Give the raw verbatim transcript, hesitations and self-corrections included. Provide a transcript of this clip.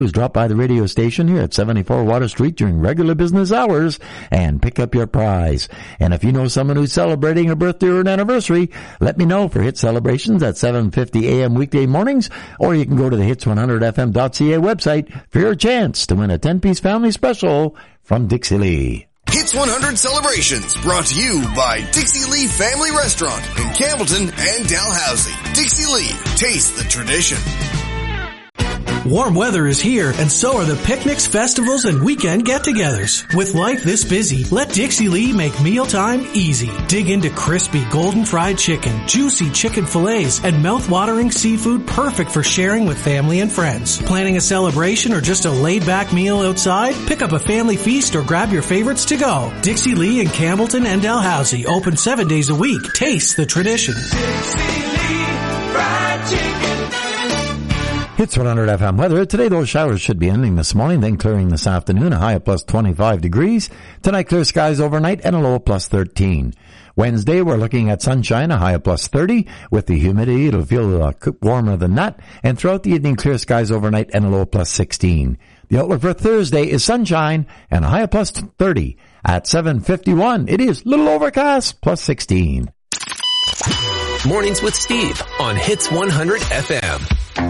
Drop by the radio station here at seventy-four Water Street during regular business hours and pick up your prize. And if you know someone who's celebrating a birthday or an anniversary, let me know for hit celebrations at seven fifty a.m. weekday mornings, or you can go to the hits one hundred f m dot c a website for your chance to win a ten-piece family special from Dixie Lee. Hits one hundred Celebrations, brought to you by Dixie Lee Family Restaurant in Campbellton and Dalhousie. Dixie Lee, taste the tradition. Warm weather is here, and so are the picnics, festivals, and weekend get-togethers. With life this busy, let Dixie Lee make mealtime easy. Dig into crispy, golden fried chicken, juicy chicken fillets, and mouth-watering seafood perfect for sharing with family and friends. Planning a celebration or just a laid-back meal outside? Pick up a family feast or grab your favorites to go. Dixie Lee in Campbellton and Dalhousie, open seven days a week. Taste the tradition. Dixie Lee Fried Chicken. Hits one hundred F M weather. Today, those showers should be ending this morning, then clearing this afternoon, a high of plus twenty-five degrees. Tonight, clear skies overnight and a low of plus thirteen. Wednesday, we're looking at sunshine, a high of plus thirty. With the humidity, it'll feel uh, warmer than that. And throughout the evening, clear skies overnight and a low of plus sixteen. The outlook for Thursday is sunshine and a high of plus thirty. At seven fifty-one, it is little overcast, plus sixteen. Mornings with Steve on Hits one hundred F M.